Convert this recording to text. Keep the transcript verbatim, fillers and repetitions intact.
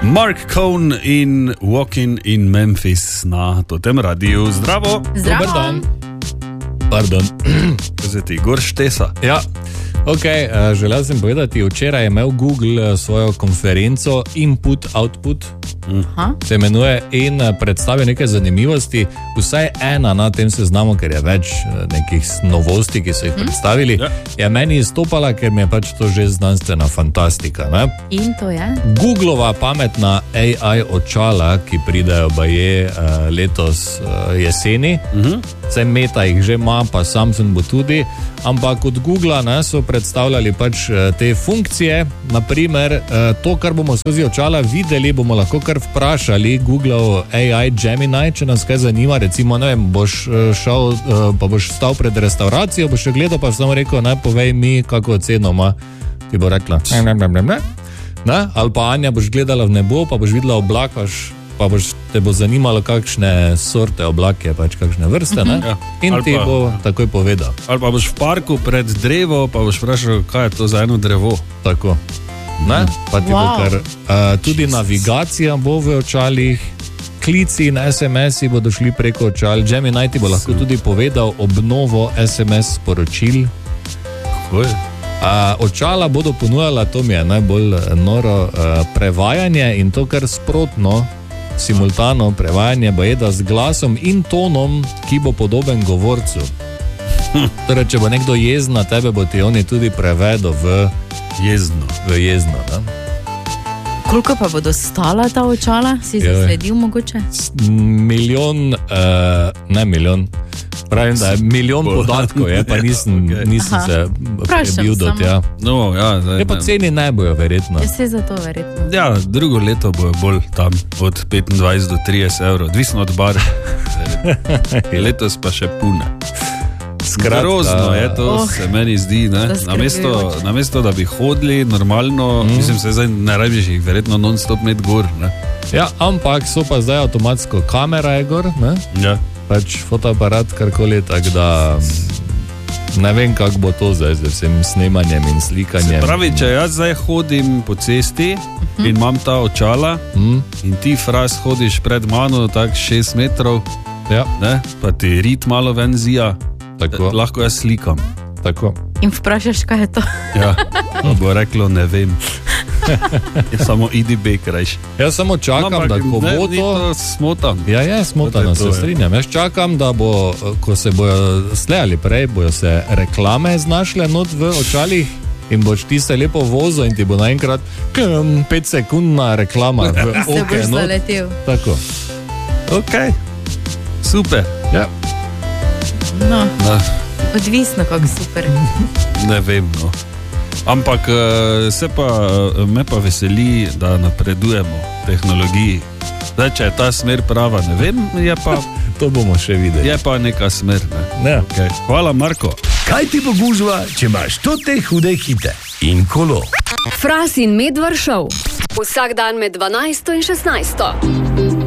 Mark Cohn in Walking in Memphis na Totem radiju. Zdravo. Zdravo. Dobar dan. Pardon. Ko se ti gor štesa. Ja, ok, uh, želel sem povedati, včeraj je imel Google uh, svojo konferenco Input, Output, Aha. se imenuje, in uh, predstavi nekaj zanimivosti, vsaj ena na tem seznamu, ker je več uh, nekih novosti, ki so jih predstavili, Ja. je meni izstopala, ker mi je pač to že znanstvena fantastika, ne? In to je? Googlova pametna A I očala, ki pridejo baje uh, letos uh, jeseni, uh-huh. Vse Meta jih že ima, pa Samsung bo tudi, ampak od Googla ne, so predstavljali pač uh, te funkcije, naprimer uh, to, kar bomo skozi očala videli, bomo lahko kar vprašali Googlov A I Gemini, če nas kaj zanima, recimo, ne vem, boš uh, šel, uh, pa boš stal pred restauracijo, boš še gledal, pa samo rekel, ne, povej mi, kako oceno ima, ti bo rekla, ne, ne, ne, ne, ne. Ne? Ali pa Anja boš gledala v nebo, pa boš videla oblak, pa boš, te bo zanimalo, kakšne sorte oblake, pač kakšne vrste, ne? Ja. In Ali ti pa- bo takoj povedal. Ali pa boš v parku pred drevo, pa boš vprašal, kaj je to za eno drevo. Tako. Ne? Pa ti bo Wow. kar, uh, tudi navigacija bo v očalih, klici in es em esi bodo šli preko očal, Gemini ti bo lahko tudi povedal obnovo es em es sporočil. Kaj? Uh, očala bodo ponujala, to mi je najbolj eh, noro, uh, prevajanje in to kar sprotno, simultano prevajanje, bojeda z glasom in tonom, ki bo podoben govorcu. Torej, če bo nekdo jezen na tebe, bo ti oni tudi prevedel v, Jezno. v jezno. Ne? Koliko pa bodo stala ta očala? Si Joj. zasledil mogoče? S- Milijon, uh, ne milijon, pravim, da je milijon podatkov, je, pa nisem, okej. nisem Aha. se Vprašam prebil do samo. tja. No, ja, zdaj, Je pa ne. ceni ne bojo, verjetno. Jaz se za to verjetno. Ja, drugo leto bo bolj tam, od petindvajset do trideset evrov, odvisno od bar. Letos pa še pune. Skratka, Grozno je to, Oh, oh, se meni zdi, ne? Namesto, zaskrbljujoče. namesto da bi hodili normalno, mm. mislim, se zdaj ne rabiš jih verjetno non-stop med gor, ne? Ja, ampak so pa zdaj avtomatsko kamera je gor, ne? Ja. Pač fotoaparat, karkoli, tako da mm, ne vem, kako bo to zdaj z vsem snemanjem in slikanjem. Pravi, če jaz zdaj hodim po cesti in imam ta očala Mm, in ti fras hodiš pred mano tak šest metrov, ja, ne? Pa ti rit malo ven zija, tako, lahko jaz slikam. tako. In vprašaš, kaj je to? Ja, pa bo reklo, ne vem. Je samo idi bek, rajš. Jaz samo čakam, da ko ne, bo ni to... to smotan. Ja, je smotano, To je to, se ja. strinjam. Jaz čakam, da bo, ko se bojo slej ali prej, bojo se reklame znašle not v očalih in boš ti se lepo vozil in ti bo naenkrat km, pet sekundna reklama v Se boš oke. not. zaletel. Tako. Ok, super. Ja. No, Na, odvisno, kako super. ne vem, no. Ampak eh, se pa, eh, me pa veseli, da napredujemo v tehnologiji. Zdaj, če je ta smer prava, ne vem, je pa, To bomo še videli. je pa neka smer. Ne? Ja. Okay. Hvala, Marko. Kaj ti bo gužva, če imaš tote hude hite in kolo? Fras in Medvard Show. Vsak dan med dvanajsto in šestnajsto.